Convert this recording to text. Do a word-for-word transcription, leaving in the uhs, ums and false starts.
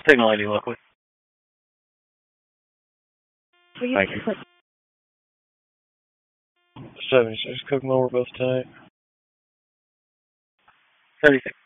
Signal I D locally. Thank you. seventy-six Cook Mower, both tight. seventy-six.